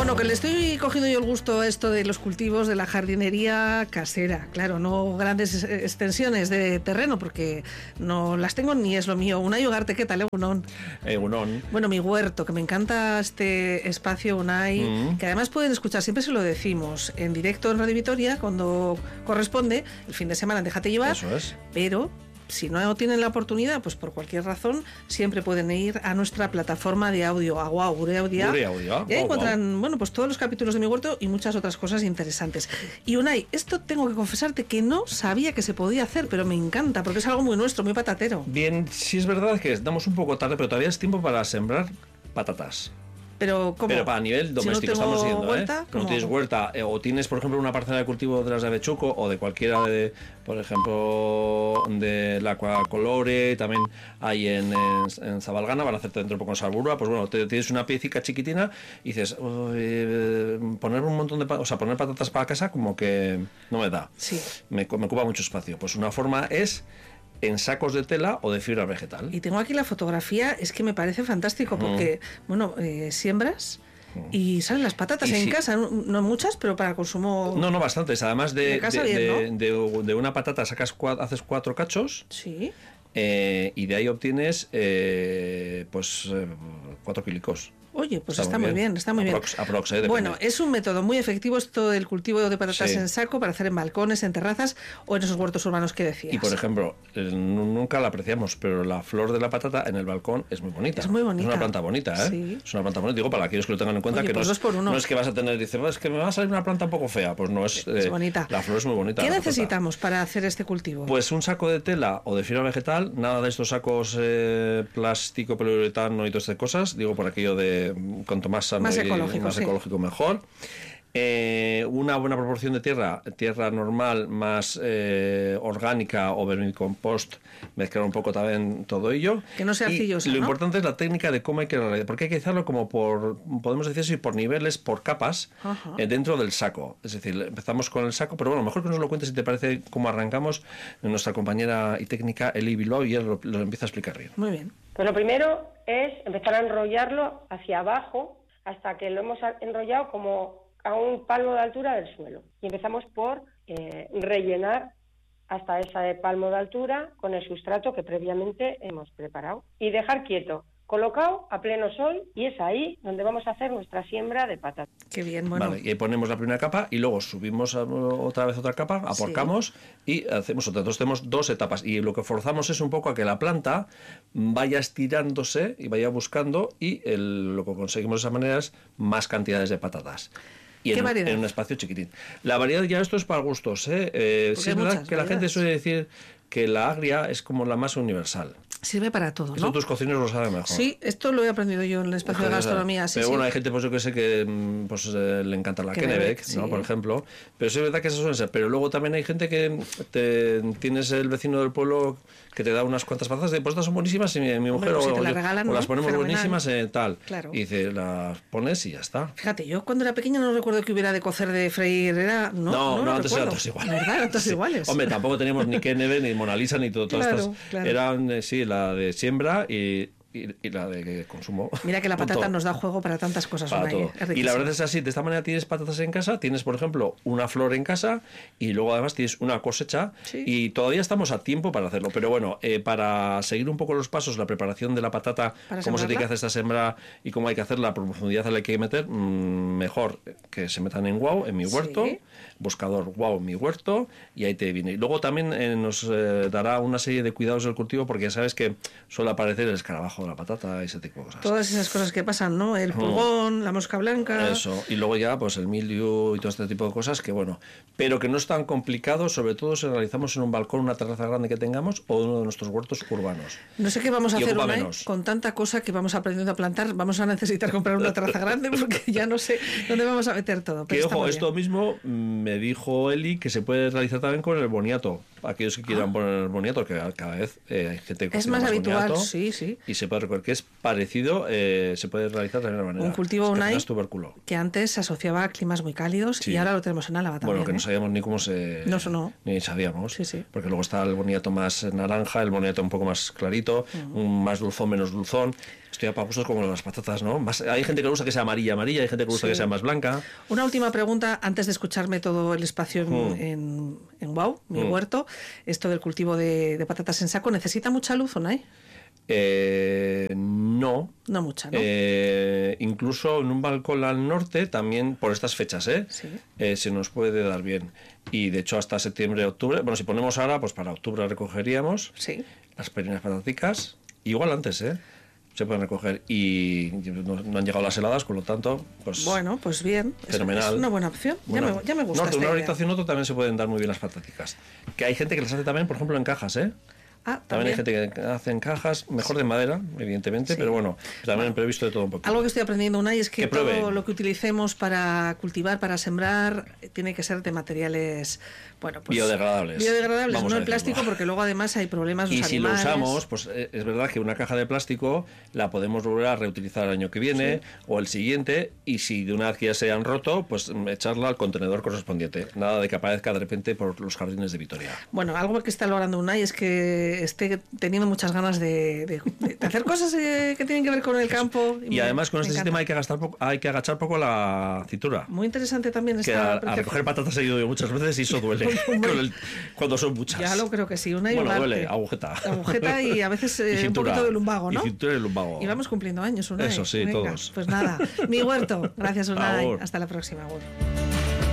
Bueno, que le estoy cogiendo yo el gusto a esto de los cultivos de la jardinería casera. Claro, no grandes extensiones de terreno, porque no las tengo ni es lo mío. Unai Ugarte, ¿qué tal, Egunon? Egunon. Bueno, mi huerto, que me encanta este espacio, Unai, que además pueden escuchar, siempre se lo decimos, en directo en Radio Vitoria, cuando corresponde, el fin de semana en Déjate Llevar. Eso es. Pero si no tienen la oportunidad, pues por cualquier razón, siempre pueden ir a nuestra plataforma de audio, a Guau, Gure Audio. Y ahí encuentran, bueno, pues todos los capítulos de mi huerto y muchas otras cosas interesantes. Y Unai, esto tengo que confesarte que no sabía que se podía hacer, pero me encanta, porque es algo muy nuestro, muy patatero. Bien, sí es verdad que estamos un poco tarde, pero todavía es tiempo para sembrar patatas. Pero, ¿cómo? Pero para nivel doméstico, si no estamos diciendo, huerta, no tienes huerta, o tienes, por ejemplo, una parcela de cultivo de las de Avechuco o de cualquiera de, por ejemplo, de la Aquacolore, también hay en Zabalgana, van a hacerte dentro un poco en Salburua, pues bueno, tienes una piecica chiquitina y dices, poner un montón de, poner patatas para casa como que no me da. Sí. Me ocupa mucho espacio. Pues una forma es en sacos de tela o de fibra vegetal. Y tengo aquí la fotografía, es que me parece fantástico porque, bueno, siembras y salen las patatas en casa, no muchas, pero para consumo. No, bastantes. Además de una patata haces 4 cachos. Sí. Y de ahí obtienes 4 kilicos. Oye, pues está muy bien, está muy bien. Bueno, es un método muy efectivo esto del cultivo de patatas en saco para hacer en balcones, en terrazas o en esos huertos urbanos que decías. Y por ejemplo, nunca la apreciamos, pero la flor de la patata en el balcón es muy bonita. Es muy bonita. Es una planta bonita, ¿eh? Sí. Es una planta bonita. Digo, para aquellos que lo tengan en cuenta, oye, que pues no es que vas a tener, dices, es que me va a salir una planta un poco fea. Pues no es. Es bonita. La flor es muy bonita. ¿Qué necesitamos para hacer este cultivo? Pues un saco de tela o de fibra vegetal, nada de estos sacos plástico, poliuretano y todas estas cosas. Digo, por aquello de cuanto más sano más y ecológico, más ecológico mejor. Una buena proporción de tierra normal más orgánica o vermicompost, mezclar un poco también todo ello. Que no sea arcilloso, Lo importante es la técnica de cómo hay que realizar, porque hay que hacerlo como podemos decir así, por niveles, por capas, dentro del saco. Es decir, empezamos con el saco, pero bueno, mejor que nos lo cuentes si te parece cómo arrancamos. Nuestra compañera y técnica Eli Bilbao y él lo empieza a explicar bien. Muy bien. Pues lo primero es empezar a enrollarlo hacia abajo hasta que lo hemos enrollado como a un palmo de altura del suelo. Y empezamos por rellenar hasta ese palmo de altura con el sustrato que previamente hemos preparado. Y dejar quieto, colocado a pleno sol, y es ahí donde vamos a hacer nuestra siembra de patatas. Qué bien, bueno. Vale, y ahí ponemos la primera capa y luego subimos otra vez otra capa, aporcamos y hacemos otra. Entonces tenemos 2 etapas y lo que forzamos es un poco a que la planta vaya estirándose y vaya buscando y lo que conseguimos de esa manera es más cantidades de patatas. Y en un espacio chiquitín. La variedad ya esto es para gustos, sí, es verdad que la gente suele decir que la agria es como la más universal. Sirve para todo, ¿no? Esto tus cocineros lo saben mejor. Sí, esto lo he aprendido yo en el espacio de gastronomía. Sí, pero bueno, hay gente, pues yo que sé que le encanta la Kennebec, ¿no? Por ejemplo. Pero sí es verdad que esas suelen ser. Pero luego también hay gente que tienes el vecino del pueblo que te da unas cuantas patatas de pues estas son buenísimas y mi mujer pues si o las regalan, las ponemos buenísimas tal. Claro. Y dice, las pones y ya está. Fíjate, yo cuando era pequeña no recuerdo que hubiera de cocer, de freír, no, antes eran todos iguales. ¿Verdad? Eran todos iguales. Hombre, tampoco teníamos ni Kennebec, ni Mona Lisa, ni todas estas. Claro. Eran, la de siembra y la de consumo. Mira que la patata nos da juego para tantas cosas. Para todo. Y la verdad es así, de esta manera tienes patatas en casa, tienes por ejemplo una flor en casa y luego además tienes una cosecha y todavía estamos a tiempo para hacerlo. Pero bueno, para seguir un poco los pasos, la preparación de la patata, cómo se tiene que hacer esta siembra y cómo hay que hacer la profundidad a la que hay que meter, mejor que se metan en Guau, en mi huerto, buscador Guau en mi huerto y ahí te viene. Y luego también nos dará una serie de cuidados del cultivo porque ya sabes que suele aparecer el escarabajo de la patata y ese tipo de cosas. Todas esas cosas que pasan, ¿no? El pulgón, la mosca blanca. Eso, y luego ya pues el mildiu y todo este tipo de cosas que bueno, pero que no es tan complicado, sobre todo si realizamos en un balcón, una terraza grande que tengamos o uno de nuestros huertos urbanos. No sé qué vamos a hacer con tanta cosa que vamos aprendiendo a plantar, vamos a necesitar comprar una terraza grande porque ya no sé dónde vamos a meter todo. Pero que ojo, esto mismo me dijo Eli que se puede realizar también con el boniato. Aquellos que quieran poner el boniato, que cada vez hay gente que es más habitual, boniato, sí. Y se puede recoger, que es parecido, se puede realizar de la misma manera. Un cultivo Unai tubérculo, que antes se asociaba a climas muy cálidos y ahora lo tenemos en Álava también. Bueno, que no sabíamos ni cómo se... No. Ni sabíamos. Sí. Porque luego está el boniato más naranja, el boniato un poco más clarito, un más dulzón, menos dulzón. Estoy para gustos como las patatas, ¿no? Hay gente que le gusta que sea amarilla, hay gente que le gusta que sea más blanca. Una última pregunta antes de escucharme todo el espacio en Wow, mi huerto. Esto del cultivo de patatas en saco, ¿necesita mucha luz o no hay? No. No mucha, ¿no? Incluso en un balcón al norte, también por estas fechas, se nos puede dar bien. Y de hecho hasta septiembre, octubre, bueno, si ponemos ahora, pues para octubre recogeríamos las pequeñas pataticas. Igual antes, se pueden recoger y no han llegado las heladas, por lo tanto, pues... Bueno, pues bien, fenomenal. Es una buena opción, bueno, ya me gusta. De una orientación a otra también se pueden dar muy bien las pataticas. Que hay gente que las hace también, por ejemplo, en cajas, También hay gente que hace en cajas, mejor de madera, evidentemente, pero bueno, también previsto de todo un poco. Algo que estoy aprendiendo, Unai, es que todo lo que utilicemos para cultivar, para sembrar, tiene que ser de materiales, bueno, pues biodegradables. Biodegradables, no el plástico, porque luego además hay problemas los animales. Si lo usamos, pues es verdad que una caja de plástico la podemos volver a reutilizar el año que viene o el siguiente, y si de una vez que ya se han roto, pues echarla al contenedor correspondiente. Nada de que aparezca de repente por los jardines de Vitoria. Bueno, algo que está logrando Unai es que esté teniendo muchas ganas de hacer cosas que tienen que ver con el campo. Y además con este sistema hay que agachar poco la cintura. Muy interesante también a recoger patatas he ido yo muchas veces y eso duele cuando son muchas. Ya lo creo que sí. Duele, agujeta. Agujeta y a veces un poquito de lumbago, ¿no? Y cintura y lumbago. Y vamos cumpliendo años, Unai. Eso sí, venga, todos. Pues nada, mi huerto. Gracias, Unai. Hasta la próxima.